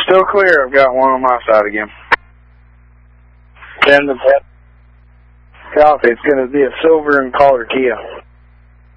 Still clear. I've got one on my side again. And the copy. It's going to be a silver and color Kia.